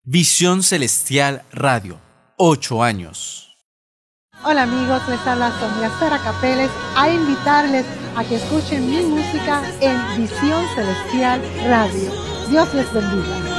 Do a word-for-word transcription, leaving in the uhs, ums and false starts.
Visión Celestial Radio, ocho años. Hola amigos, les habla Sonia Sara Capeles a invitarles a que escuchen mi música en Visión Celestial Radio. Dios les bendiga.